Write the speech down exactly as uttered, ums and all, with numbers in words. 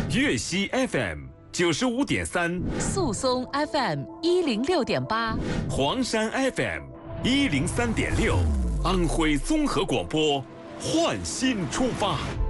粤西 F M 九十五点三， 速松 F M 一零六点八， 黄山 F M 一零三点六，安徽综合广播，焕新出发。